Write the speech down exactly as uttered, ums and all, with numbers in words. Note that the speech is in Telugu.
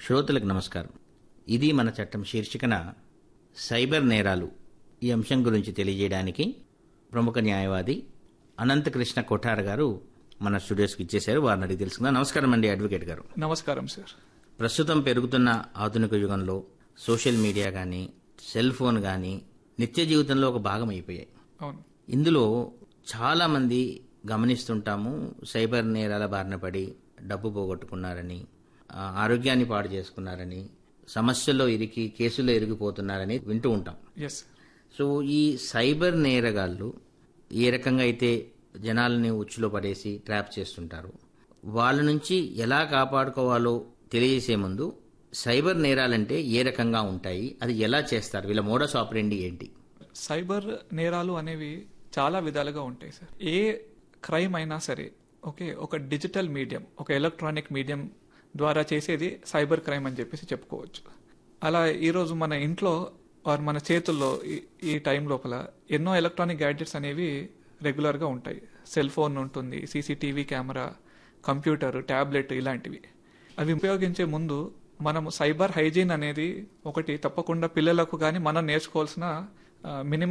శ్రోతలకు నమస్కారం. ఇది మన చట్టం శీర్షికన సైబర్ నేరాలు ఈ అంశం గురించి తెలియజేయడానికి ప్రముఖ న్యాయవాది అనంతకృష్ణ కొఠార్ గారు మన స్టూడియోస్కి ఇచ్చేశారు. వారిని అడిగి తెలుసుకుందాం. నమస్కారం అండి అడ్వకేట్ గారు. నమస్కారం సార్. ప్రస్తుతం పెరుగుతున్న ఆధునిక యుగంలో సోషల్ మీడియా కానీ సెల్ ఫోన్ కానీ నిత్య జీవితంలో ఒక భాగం అయిపోయాయి. అవును. ఇందులో చాలామంది గమనిస్తుంటాము, సైబర్ నేరాల బారిన పడి డబ్బు పోగొట్టుకున్నారని, ఆ, ఆరోగ్యాన్ని పాడు చేసుకున్నారని, సమస్యల్లో ఇరికి కేసుల్లో ఇరిగిపోతున్నారని వింటూ ఉంటాం. ఎస్. సో ఈ సైబర్ నేరగాళ్ళు ఏ రకంగా అయితే జనాలని ఉచ్చులో పడేసి ట్రాప్ చేస్తుంటారు, వాళ్ళ నుంచి ఎలా కాపాడుకోవాలో తెలియజేసే ముందు సైబర్ నేరాలంటే ఏ రకంగా ఉంటాయి, అది ఎలా చేస్తారు, వీళ్ళ మోడస్ ఆపరెండి ఏంటి? సైబర్ నేరాలు అనేవి చాలా విధాలుగా ఉంటాయి సార్. ఏ క్రైమ్ అయినా సరే ఓకే ఒక డిజిటల్ మీడియం, ఒక ఎలక్ట్రానిక్ మీడియం ద్వారా చేసేది సైబర్ క్రైమ్ అని చెప్పేసి చెప్పుకోవచ్చు. అలా ఈరోజు మన ఇంట్లో ఆర్ మన చేతుల్లో ఈ- ఈ టైం లోపల ఎన్నో ఎలక్ట్రానిక్ గ్యాడ్జెట్స్ అనేవి రెగ్యులర్గా ఉంటాయి. సెల్ ఫోన్ ఉంటుంది, సీసీటీవీ కెమెరా, కంప్యూటర్, ట్యాబ్లెట్ ఇలాంటివి. అవి ఉపయోగించే ముందు మనము సైబర్ హైజీన్ అనేది ఒకటి తప్పకుండా పిల్లలకు కానీ మనం నేర్చుకోవాల్సిన మినిమం